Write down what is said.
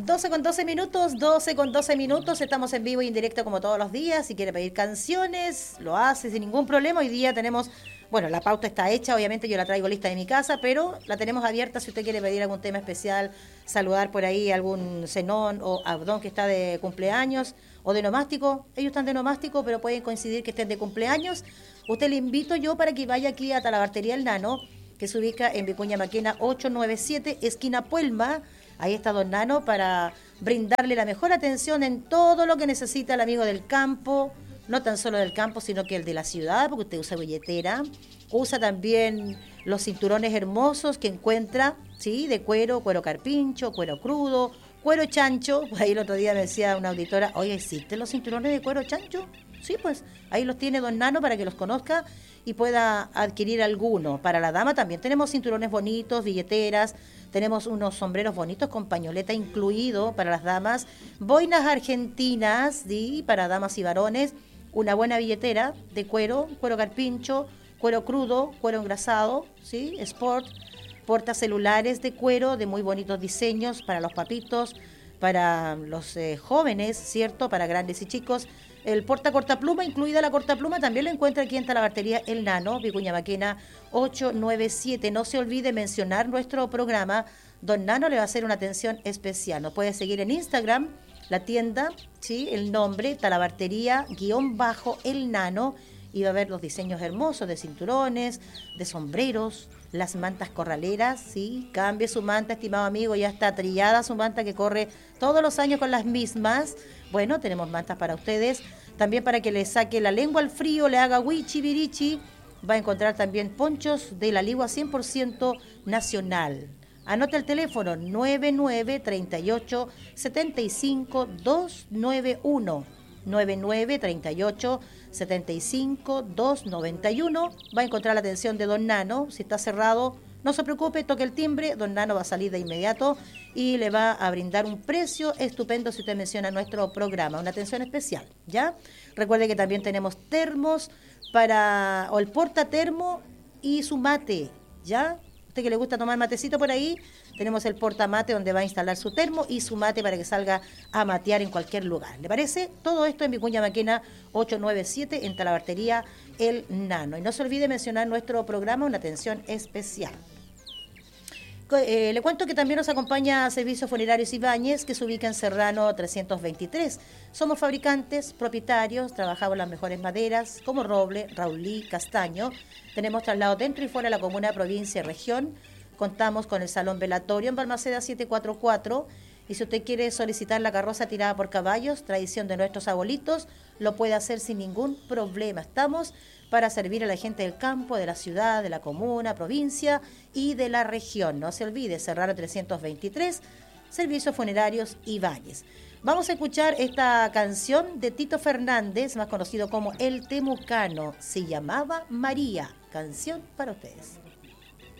12 con 12 minutos, estamos en vivo y en directo como todos los días. Si quiere pedir canciones, lo hace sin ningún problema. Hoy día tenemos, bueno, la pauta está hecha, obviamente yo la traigo lista de mi casa, pero la tenemos abierta si usted quiere pedir algún tema especial, saludar por ahí algún cenón o abdón que está de cumpleaños o de nomástico. Ellos están de nomástico, pero pueden coincidir que estén de cumpleaños. Usted le invito yo para que vaya aquí a Talabartería El Nano, que se ubica en Vicuña Maquena 897, esquina Puelma. Ahí está Don Nano para brindarle la mejor atención en todo lo que necesita el amigo del campo, no tan solo del campo, sino que el de la ciudad, porque usted usa billetera, usa también los cinturones hermosos que encuentra, ¿sí? De cuero carpincho, cuero crudo, cuero chancho. Ahí el otro día me decía una auditora, oye, ¿existen los cinturones de cuero chancho? Sí, pues ahí los tiene Don Nano para que los conozca y pueda adquirir alguno. Para la dama también tenemos cinturones bonitos, billeteras, tenemos unos sombreros bonitos con pañoleta incluido para las damas, boinas argentinas, ¿sí? Para damas y varones, una buena billetera de cuero, cuero carpincho, cuero crudo, cuero engrasado, ¿sí? Sport, portacelulares de cuero de muy bonitos diseños para los papitos, para los jóvenes, ¿cierto? Para grandes y chicos. El porta cortapluma, incluida la cortapluma, también lo encuentra aquí en Talabartería El Nano, Vicuña Maquena 897. No se olvide mencionar nuestro programa. Don Nano le va a hacer una atención especial. Nos puede seguir en Instagram, la tienda, ¿sí? El nombre, Talabartería_El Nano. Y va a ver los diseños hermosos de cinturones, de sombreros, las mantas corraleras, ¿sí? Cambie su manta, estimado amigo, ya está trillada su manta que corre todos los años con las mismas. Bueno, tenemos mantas para ustedes, también para que le saque la lengua al frío, le haga wichi virichi. Va a encontrar también ponchos de la Ligua 100% nacional. Anota el teléfono 9938-75-291. 9938-75-291. Va a encontrar la atención de Don Nano. Si está cerrado, no se preocupe, toque el timbre, Don Nano va a salir de inmediato y le va a brindar un precio estupendo si usted menciona nuestro programa, una atención especial, ¿ya? Recuerde que también tenemos termos o el portatermo y su mate, ¿ya? Usted que le gusta tomar matecito por ahí, tenemos el portamate donde va a instalar su termo y su mate para que salga a matear en cualquier lugar. ¿Le parece? Todo esto en Vicuña Maquena 897 en Talabartería El Nano. Y no se olvide mencionar nuestro programa, una atención especial. Le cuento que también nos acompaña Servicios Funerarios Ibáñez, que se ubica en Serrano 323. Somos fabricantes, propietarios, trabajamos las mejores maderas, como roble, raulí, castaño. Tenemos traslados dentro y fuera de la comuna, provincia y región. Contamos con el Salón Velatorio en Balmaceda 744. Y si usted quiere solicitar la carroza tirada por caballos, tradición de nuestros abuelitos, lo puede hacer sin ningún problema. Estamos para servir a la gente del campo, de la ciudad, de la comuna, provincia y de la región. No se olvide, Serrano 323, Servicios Funerarios Ibáñez. Vamos a escuchar esta canción de Tito Fernández, más conocido como El Temucano. Se llamaba María. Canción para ustedes.